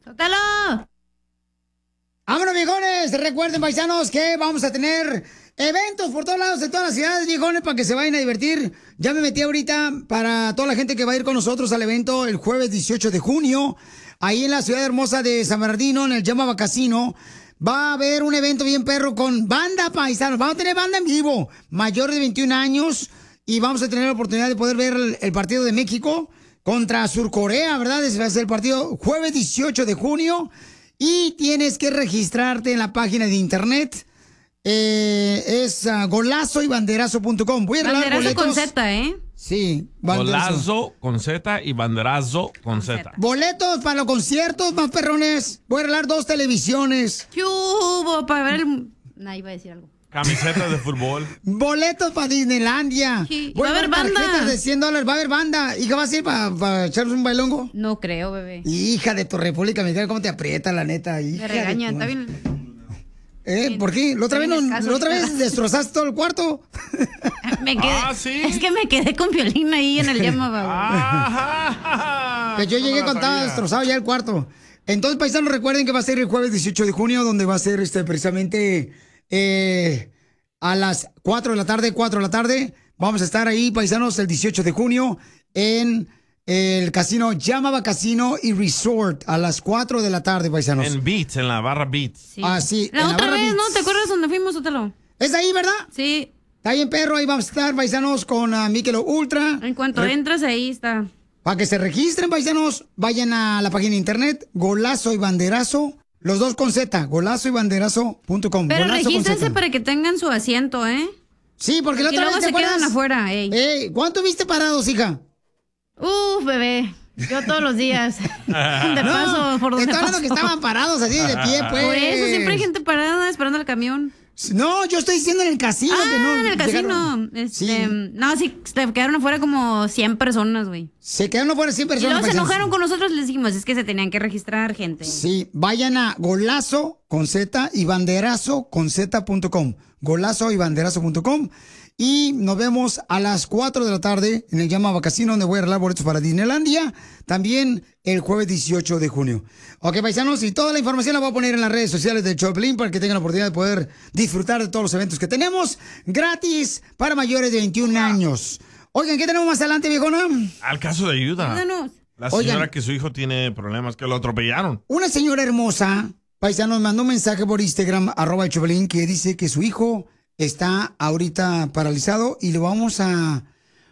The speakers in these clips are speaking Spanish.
¡Sótalo! ¡Vámonos, viejones! Recuerden, paisanos, que vamos a tener eventos por todos lados de todas las ciudades, viejones, para que se vayan a divertir. Ya me metí ahorita para toda la gente que va a ir con nosotros al evento el jueves 18 de junio, ahí en la ciudad hermosa de San Bernardino, en el Yamava Casino. Va a haber un evento bien perro con banda, paisanos. Vamos a tener banda en vivo, mayores de 21 años, y vamos a tener la oportunidad de poder ver el partido de México contra Surcorea, ¿verdad? Ese va a ser el partido jueves 18 de junio. Y tienes que registrarte en la página de internet. Es golazoybanderazo.com. Voy a regalar Banderazo boletos. con Z, ¿eh? Sí, Golazo con Z y banderazo con Z. Boletos para los conciertos más perrones. Voy a regalar 2 televisiones. ¿Qué hubo? Para ver el... Nah, iba a decir algo. Camisetas de fútbol. Boletos para Disneylandia. Sí, Voy va a haber banda. tarjetas de $100. Va a haber banda. ¿Y qué vas a ir para echarnos un bailongo? No creo, bebé. Hija de tu República Mexicana, ¿cómo te aprieta, la neta? Hija Me regañan, de está tu... bien. ¿Por qué? ¿La otra vez destrozaste todo el cuarto? Me quedé, ¿sí? Es que me quedé con Piolín ahí en el Yamaba. Que yo llegué con todo destrozado ya el cuarto. Entonces, paisanos, recuerden que va a ser el jueves 18 de junio, donde va a ser precisamente a las 4 de la tarde. Vamos a estar ahí, paisanos, el 18 de junio en el casino Yamava Casino y Resort a las 4 de la tarde, paisanos. En Beats, en la barra Beats. Sí. Ah, sí. La otra vez, ¿no? ¿Te acuerdas dónde fuimos, Sótalo? ¿Es ahí, verdad? Sí. Está bien, perro. Ahí vamos a estar, paisanos, con Michelob Ultra. En cuanto entras, ahí está. Para que se registren, paisanos, vayan a la página de internet, Golazo y Banderazo, los 2 con Z, golazoybanderazo.com. Pero Golazo con regístrense Z. para que tengan su asiento, ¿eh? Sí, porque la Y otra luego vez, ¿te se quedan acuerdas? afuera, ey. ¿Cuánto viste parados, hija? Bebé. Yo todos los días. De paso, por donde estoy hablando paso. que estaban parados así de pie, pues. Por eso siempre hay gente parada esperando el camión. No, yo estoy diciendo en el casino. que no en el llegaron. casino. Sí. No, sí, se quedaron afuera como 100 personas, güey. Se quedaron afuera 100 Y personas. luego se paisanos. enojaron con nosotros, les dijimos, es que se tenían que registrar, gente. Sí, vayan a golazo con Z y banderazo con Z.com. Golazo y banderazo.com. Y nos vemos a las 4 de la tarde en el Yamava Casino, donde voy a regalar boletos para Disneylandia. También el jueves 18 de junio. Ok, paisanos, y toda la información la voy a poner en las redes sociales de Choplin para que tengan la oportunidad de poder disfrutar de todos los eventos que tenemos gratis para mayores de 21 años. Oigan, ¿qué tenemos más adelante, viejona? Al caso de ayuda. Ayúdanos. La señora Oigan. que su hijo tiene problemas, que lo atropellaron. Una señora hermosa, paisanos, mandó un mensaje por Instagram, @Choplin, que dice que su hijo está ahorita paralizado y lo vamos a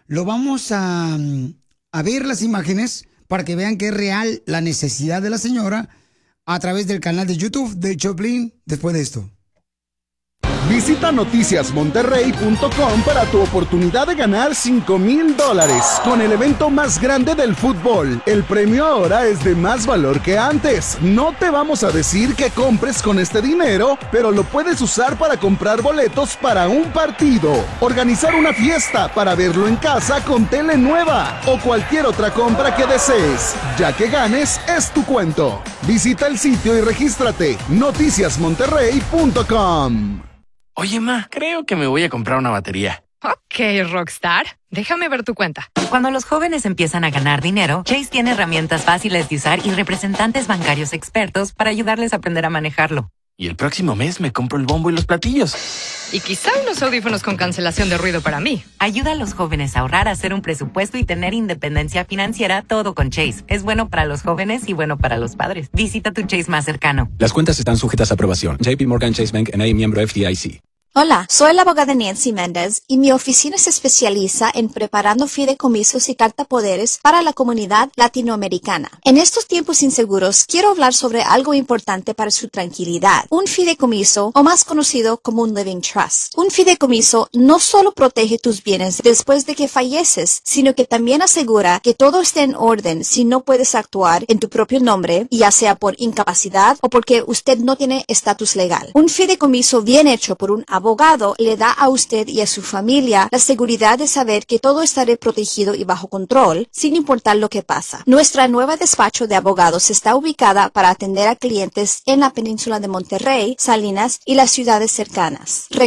ver las imágenes para que vean que es real la necesidad de la señora a través del canal de YouTube de Choplin después de esto. Visita noticiasmonterrey.com para tu oportunidad de ganar $5,000 con el evento más grande del fútbol. El premio ahora es de más valor que antes. No te vamos a decir que compres con este dinero, pero lo puedes usar para comprar boletos para un partido, organizar una fiesta para verlo en casa con tele nueva o cualquier otra compra que desees. Ya que ganes, es tu cuento. Visita el sitio y regístrate. noticiasmonterrey.com. Oye, ma, creo que me voy a comprar una batería. Ok, Rockstar. Déjame ver tu cuenta. Cuando los jóvenes empiezan a ganar dinero, Chase tiene herramientas fáciles de usar y representantes bancarios expertos para ayudarles a aprender a manejarlo. Y el próximo mes me compro el bombo y los platillos. Y quizá unos audífonos con cancelación de ruido para mí. Ayuda a los jóvenes a ahorrar, hacer un presupuesto y tener independencia financiera, todo con Chase. Es bueno para los jóvenes y bueno para los padres. Visita tu Chase más cercano. Las cuentas están sujetas a aprobación. JP Morgan Chase Bank N.A. miembro FDIC. Hola, soy la abogada Nancy Méndez y mi oficina se especializa en preparando fideicomisos y cartapoderes para la comunidad latinoamericana. En estos tiempos inseguros, quiero hablar sobre algo importante para su tranquilidad. Un fideicomiso, o más conocido como un living trust. Un fideicomiso no solo protege tus bienes después de que falleces, sino que también asegura que todo esté en orden si no puedes actuar en tu propio nombre, ya sea por incapacidad o porque usted no tiene estatus legal. Un fideicomiso bien hecho por un abogado le da a usted y a su familia la seguridad de saber que todo estará protegido y bajo control, sin importar lo que pasa. Nuestra nueva despacho de abogados está ubicada para atender a clientes en la península de Monterrey, Salinas y las ciudades cercanas.